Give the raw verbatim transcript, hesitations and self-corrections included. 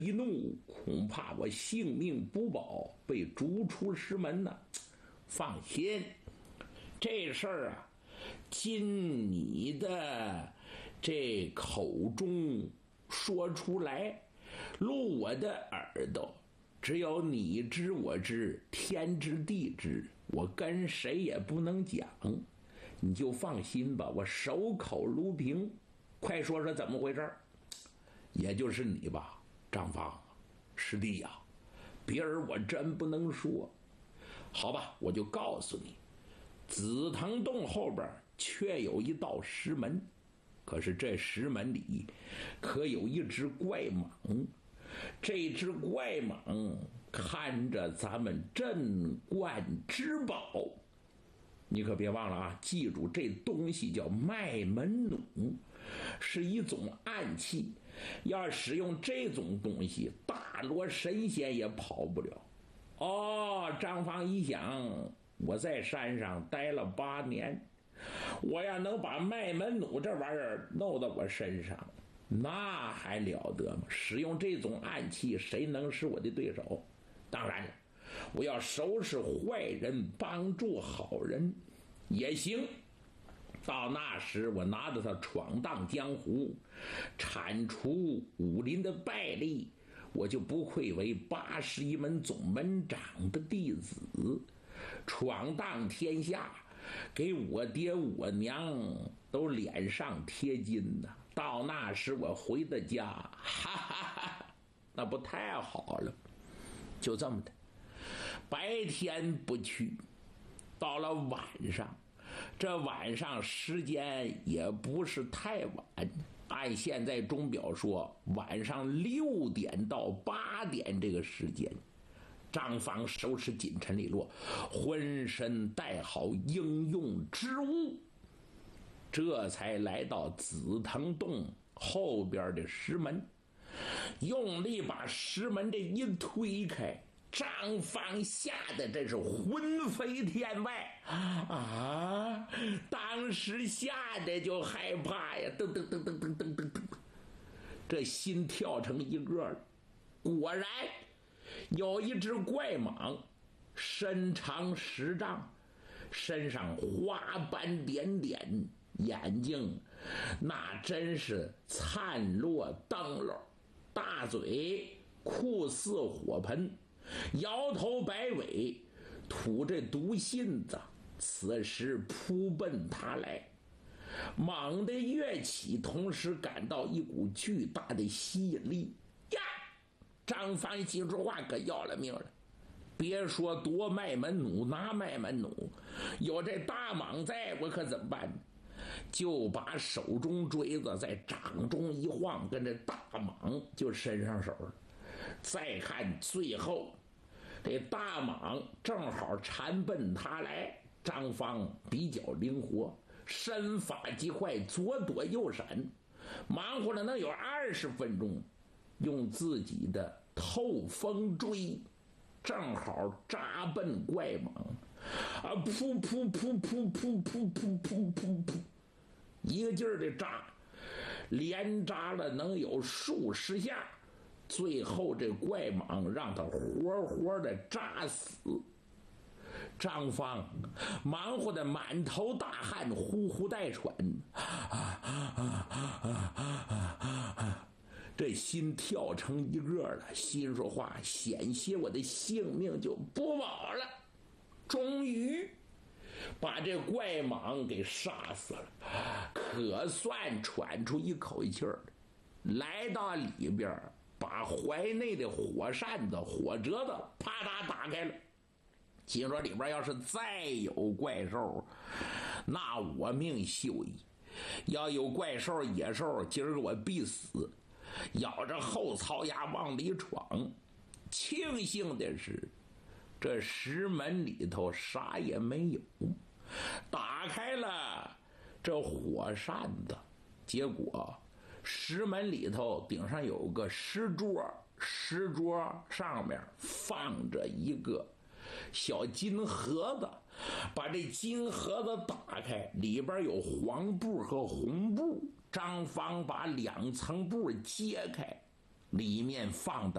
一怒，恐怕我性命不保，被逐出师门呢。放心，这事儿啊，经你的这口中说出来，入我的耳朵，只有你知我知，天知地知，我跟谁也不能讲。你就放心吧，我守口如瓶。快说说怎么回事？也就是你吧，张芳师弟呀、啊，别人我真不能说。好吧，我就告诉你，紫藤洞后边确有一道石门，可是这石门里可有一只怪蟒，这只怪蟒看着咱们镇馆之宝。你可别忘了啊，记住这东西叫麦门弩，是一种暗器，要使用这种东西，大罗神仙也跑不了。哦，张芳一想，我在山上待了八年，我要能把麦门弩这玩意儿弄到我身上，那还了得吗？使用这种暗器，谁能是我的对手？当然了，我要收拾坏人，帮助好人也行。到那时，我拿着它闯荡江湖，铲除武林的败力，我就不愧为八十一门总门长的弟子，闯荡天下，给我爹我娘都脸上贴金呐。到那时我回的家，哈哈哈，那不太好了。就这么的，白天不去，到了晚上，这晚上时间也不是太晚，按现在钟表说，晚上六点到八点这个时间，张芳收拾锦尘利落，浑身带好应用之物，这才来到紫藤洞后边的石门，用力把石门这一推开，张芳吓得真是魂飞天外啊！当时吓得就害怕呀，噔噔噔噔噔噔噔噔，这心跳成一个了。果然有一只怪蟒，身长十丈，身上花斑点点，眼睛那真是灿若灯笼，大嘴酷似火盆，摇头摆尾，吐着毒信子，此时扑奔他来，猛地跃起，同时感到一股巨大的吸引力呀！张芳心说话可要了命了，别说夺麦门弩拿麦门弩，有这大蟒在我可怎么办？就把手中锥子在掌中一晃，跟这大蟒就伸上手了。再看最后，这大蟒正好缠奔他来，张芳比较灵活，身法极快，左躲右闪，忙活了能有二十分钟，用自己的透风锥正好扎奔怪蟒啊！噗噗噗噗噗噗噗噗噗噗，一个劲儿的扎，连扎了能有数十下，最后这怪蟒让他活活的扎死。张芳忙活的满头大汗，呼呼带喘，啊啊啊啊啊，这心跳成一个了，心说话，险些我的性命就不保了。终于把这怪蟒给杀死了，可算喘出一口气儿，来到里边，把怀内的火扇子火折子啪嗒打开了，心说里边要是再有怪兽，那我命休矣。要有怪兽野兽，今儿个我必死。咬着后槽牙往里闯，庆幸的是这石门里头啥也没有，打开了这火扇子，结果石门里头顶上有个石桌，石桌上面放着一个小金盒子，把这金盒子打开，里边有黄布和红布，张芳把两层布揭开，里面放的